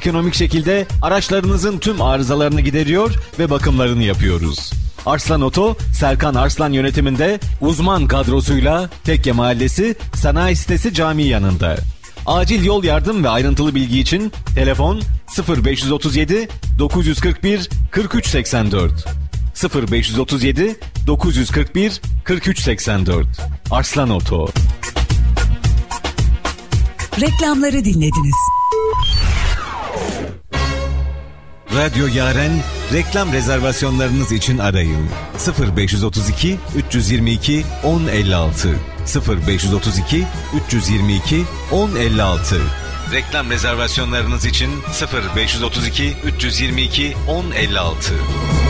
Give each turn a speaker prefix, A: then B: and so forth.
A: ekonomik şekilde araçlarınızın tüm arızalarını gideriyor ve bakımlarını yapıyoruz. Arslan Oto, Serkan Arslan yönetiminde uzman kadrosuyla Tekke Mahallesi Sanayi Sitesi Camii yanında. Acil yol yardım ve ayrıntılı bilgi için telefon 0537 941 4384 0537 941 4384. Arslan Oto.
B: Reklamları dinlediniz.
A: Radyo Yaren reklam rezervasyonlarınız için arayın. 0532 322 1056 0532 322 1056. Reklam rezervasyonlarınız için 0532 322 1056.